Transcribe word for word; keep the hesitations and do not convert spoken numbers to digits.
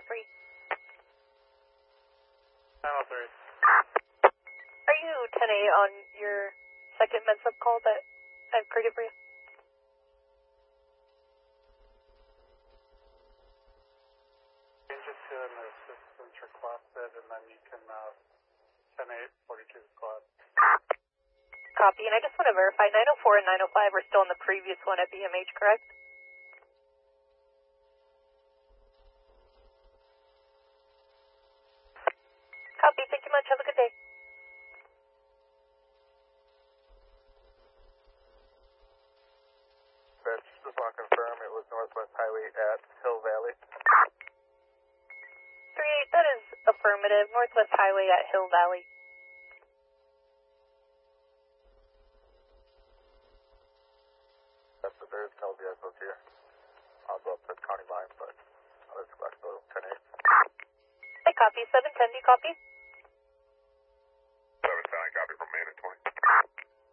three. nine oh three. Are you ten A on your second med sub call that I've created for you? Change it to an assistance requested, and then you can uh, ten eight forty-two squad. Copy, and I just want to verify nine oh four and nine oh five are still on the previous one at B M H, correct? Copy, thank you much, have a good day. Bitch, just want to confirm it was Northwest Highway at Hill Valley. three eight, that is affirmative, Northwest Highway at Hill Valley. That's the there's no vehicles here. I'll go up to the county line, but I'll just go ten eight. I copy, seven ten, do you copy?